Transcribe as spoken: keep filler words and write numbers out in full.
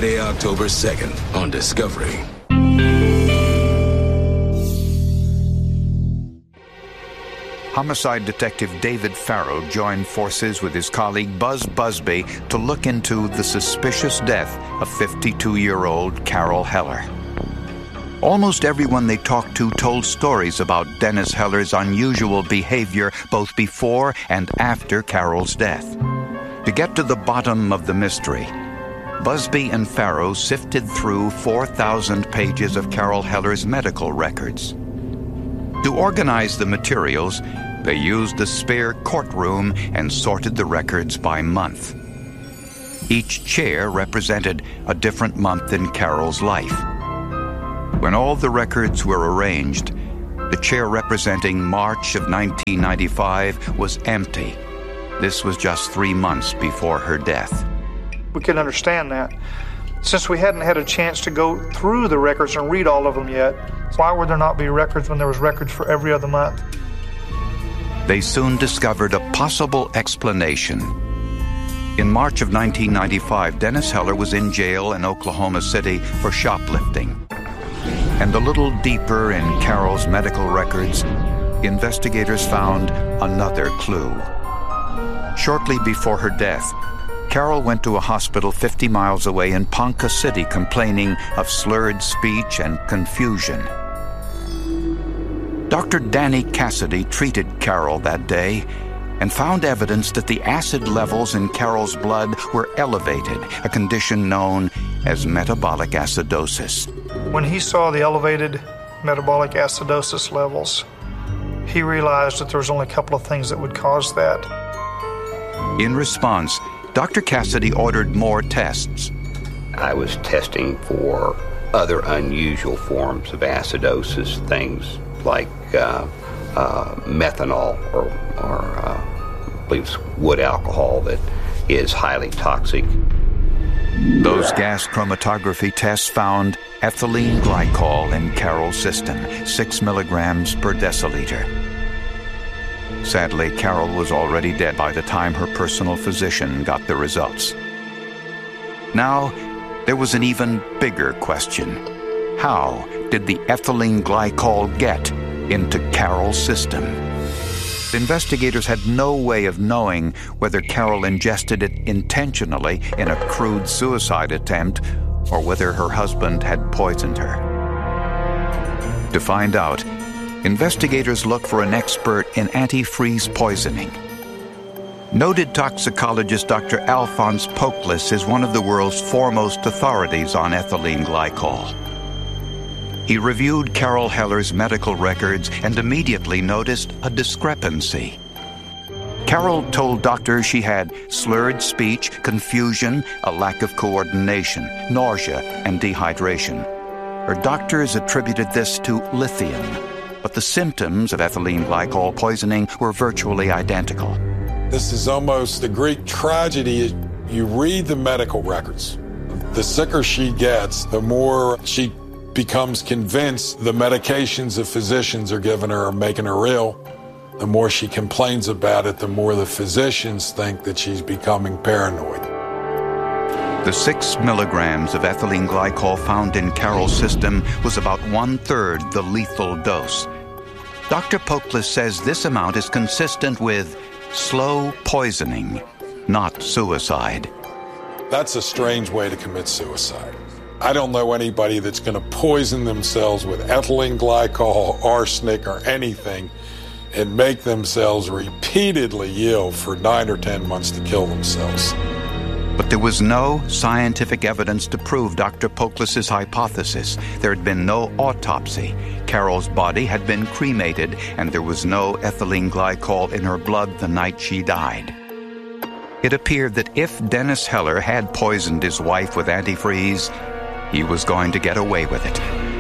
Friday, October second on Discovery. Homicide detective David Farrow joined forces with his colleague Buzz Busby to look into the suspicious death of fifty-two-year-old Carol Heller. Almost everyone they talked to told stories about Dennis Heller's unusual behavior both before and after Carol's death. To get to the bottom of the mystery, Busby and Farrow sifted through four thousand pages of Carol Heller's medical records. To organize the materials, they used the spare courtroom and sorted the records by month. Each chair represented a different month in Carol's life. When all the records were arranged, the chair representing March of nineteen ninety-five was empty. This was just three months before her death. We couldn't understand that. Since we hadn't had a chance to go through the records and read all of them yet, why would there not be records when there was records for every other month? They soon discovered a possible explanation. In March of nineteen ninety-five, Dennis Heller was in jail in Oklahoma City for shoplifting. And a little deeper in Carol's medical records, investigators found another clue. Shortly before her death, Carol went to a hospital fifty miles away in Ponca City complaining of slurred speech and confusion. Doctor Danny Cassidy treated Carol that day and found evidence that the acid levels in Carol's blood were elevated, a condition known as metabolic acidosis. When he saw the elevated metabolic acidosis levels, he realized that there was only a couple of things that would cause that. In response, Doctor Cassidy ordered more tests. I was testing for other unusual forms of acidosis, things like uh, uh, methanol or, or uh, I believe it's wood alcohol that is highly toxic. Those gas chromatography tests found ethylene glycol in Carol's system, six milligrams per deciliter. Sadly, Carol was already dead by the time her personal physician got the results. Now, there was an even bigger question. How did the ethylene glycol get into Carol's system? Investigators had no way of knowing whether Carol ingested it intentionally in a crude suicide attempt or whether her husband had poisoned her. To find out, investigators looked for an expert in antifreeze poisoning. Noted toxicologist Doctor Alphonse Poklis is one of the world's foremost authorities on ethylene glycol. He reviewed Carol Heller's medical records and immediately noticed a discrepancy. Carol told doctors she had slurred speech, confusion, a lack of coordination, nausea, and dehydration. Her doctors attributed this to lithium, but the symptoms of ethylene glycol poisoning were virtually identical. This is almost the Greek tragedy. You read the medical records. The sicker she gets, the more she becomes convinced the medications the physicians are giving her are making her ill. The more she complains about it, the more the physicians think that she's becoming paranoid. The six milligrams of ethylene glycol found in Carol's system was about one-third the lethal dose. Doctor Poklis says this amount is consistent with slow poisoning, not suicide. That's a strange way to commit suicide. I don't know anybody that's going to poison themselves with ethylene glycol, arsenic, or anything and make themselves repeatedly ill for nine or ten months to kill themselves. But there was no scientific evidence to prove Doctor Poklis's hypothesis. There had been no autopsy. Carol's body had been cremated, and there was no ethylene glycol in her blood the night she died. It appeared that if Dennis Heller had poisoned his wife with antifreeze, he was going to get away with it.